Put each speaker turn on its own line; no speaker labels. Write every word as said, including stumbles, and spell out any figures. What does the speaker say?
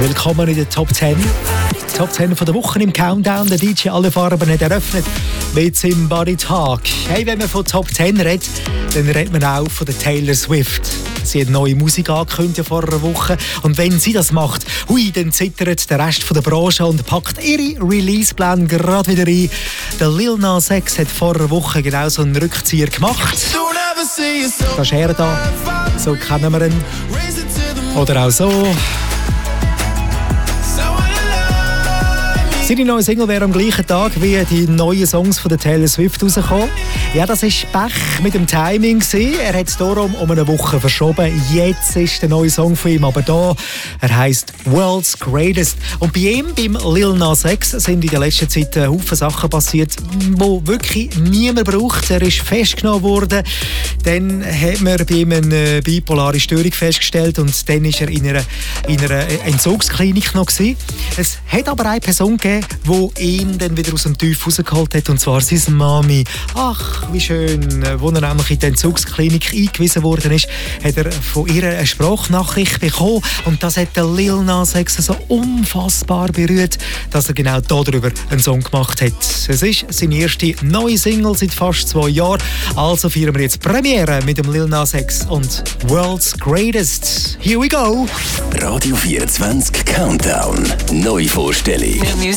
Willkommen in der Top zehn. Top zehn von der Woche im Countdown. Der D J alle Farben hat eröffnet mit seinem Body Talk. Hey, wenn man von Top zehn redet, dann redet man auch von der Taylor Swift. Sie hat neue Musik angekündigt vor einer Woche. Und wenn sie das macht, hui, dann zittert der Rest der Branche und packt ihre Release-Pläne gerade wieder ein. Der Lil Nas X hat vor einer Woche genau so einen Rückzieher gemacht. Das ist er da. So kennen wir ihn. Oder auch so. Seine neue Single wäre am gleichen Tag wie die neuen Songs von der Taylor Swift rausgekommen. Ja, das war Pech mit dem Timing. Er hat es darum um eine Woche verschoben. Jetzt ist der neue Song von ihm aber da. Er heisst World's Greatest. Und bei ihm, beim Lil Nas X, sind in der letzten Zeit ein Haufen Sachen passiert, die wirklich niemand braucht. Er ist festgenommen worden. Dann hat man bei ihm eine bipolare Störung festgestellt und dann war er in einer, in einer Entzugsklinik noch gewesen. Es hat aber eine Person gegeben, die ihn dann wieder aus dem Tief rausgeholt hat, und zwar seine Mami. Ach, wie schön. Als er nämlich in die Entzugsklinik eingewiesen worden ist, hat er von ihr eine Sprachnachricht bekommen und das hat der Lil Nas X so unfassbar berührt, dass er genau darüber einen Song gemacht hat. Es ist seine erste neue Single seit fast zwei Jahren, also feiern wir jetzt Premiere mit dem Lil Nas X und World's Greatest. Here we go!
Radio vierundzwanzig Countdown. Neuvorstellung.